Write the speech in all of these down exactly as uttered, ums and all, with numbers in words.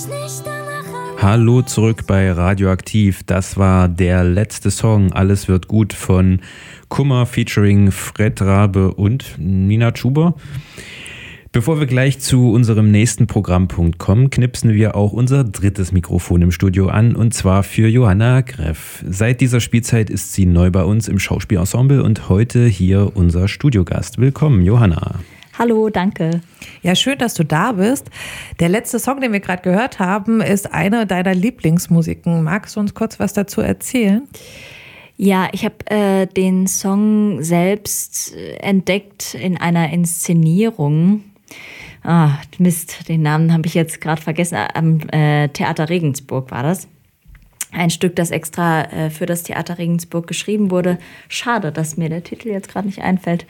Hallo zurück bei Radioaktiv. Das war der letzte Song Alles wird gut von Kummer featuring Fred Rabe und Nina Chuba. Bevor wir gleich zu unserem nächsten Programmpunkt kommen, knipsen wir auch unser drittes Mikrofon im Studio an, und zwar für Johanna Greff. Seit dieser Spielzeit ist sie neu bei uns im Schauspielensemble und heute hier unser Studiogast. Willkommen, Johanna. Hallo, danke. Ja, schön, dass du da bist. Der letzte Song, den wir gerade gehört haben, ist eine deiner Lieblingsmusiken. Magst du uns kurz was dazu erzählen? Ja, ich habe äh, den Song selbst entdeckt in einer Inszenierung. Ah, Mist, den Namen habe ich jetzt gerade vergessen. Am äh, Theater Regensburg war das. Ein Stück, das extra äh, für das Theater Regensburg geschrieben wurde. Schade, dass mir der Titel jetzt gerade nicht einfällt.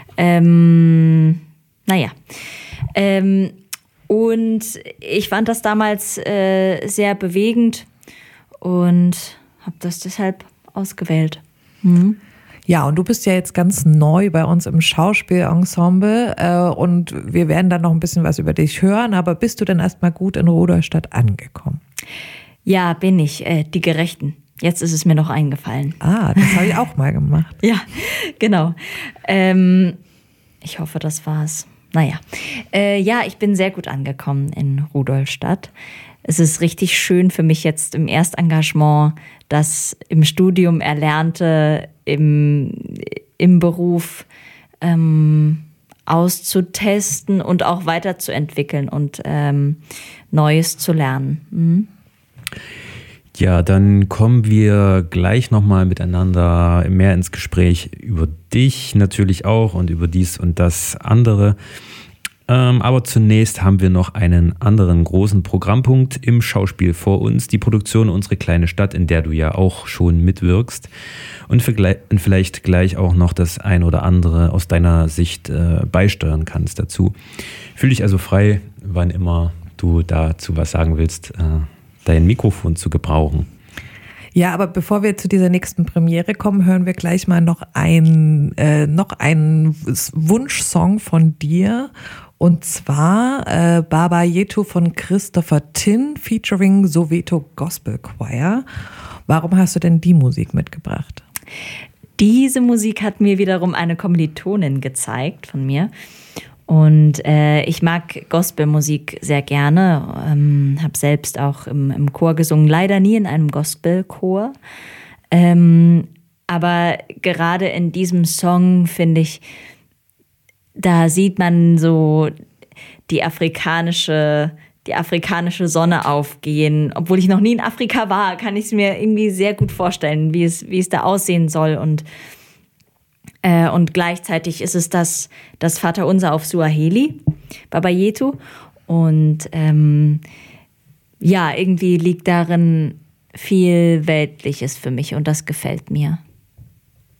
Ähm... Naja, ähm, und ich fand das damals äh, sehr bewegend und habe das deshalb ausgewählt. Mhm. Ja, und du bist ja jetzt ganz neu bei uns im Schauspielensemble äh, und wir werden dann noch ein bisschen was über dich hören, aber bist du denn erstmal gut in Rudolstadt angekommen? Ja, bin ich, äh, die Gerechten. Jetzt ist es mir noch eingefallen. Ah, das habe ich auch mal gemacht. Ja, genau. Ähm, ich hoffe, das war's. Naja, äh, ja, ich bin sehr gut angekommen in Rudolstadt. Es ist richtig schön für mich jetzt im Erstengagement, das im Studium Erlernte im, im Beruf ähm, auszutesten und auch weiterzuentwickeln und ähm, Neues zu lernen. Mhm. Ja, dann kommen wir gleich nochmal miteinander mehr ins Gespräch über dich natürlich auch und über dies und das andere. Ähm, aber zunächst haben wir noch einen anderen großen Programmpunkt im Schauspiel vor uns, die Produktion Unsere kleine Stadt, in der du ja auch schon mitwirkst, und vielleicht gleich auch noch das ein oder andere aus deiner Sicht äh, beisteuern kannst dazu. Fühl dich also frei, wann immer du dazu was sagen willst, äh, dein Mikrofon zu gebrauchen. Ja, aber bevor wir zu dieser nächsten Premiere kommen, hören wir gleich mal noch einen, äh, noch einen Wunschsong von dir. Und zwar äh, Baba Yetu von Christopher Tin featuring Soweto Gospel Choir. Warum hast du denn die Musik mitgebracht? Diese Musik hat mir wiederum eine Kommilitonin gezeigt von mir. Und äh, ich mag Gospelmusik sehr gerne, ähm, habe selbst auch im, im Chor gesungen, leider nie in einem Gospelchor. Ähm, aber gerade in diesem Song, finde ich, da sieht man so die afrikanische, die afrikanische Sonne aufgehen. Obwohl ich noch nie in Afrika war, kann ich es mir irgendwie sehr gut vorstellen, wie es, wie es da aussehen soll. Und Äh, und gleichzeitig ist es das, das Vaterunser auf Suaheli, Baba Yetu. Und ähm, ja, irgendwie liegt darin viel Weltliches für mich und das gefällt mir.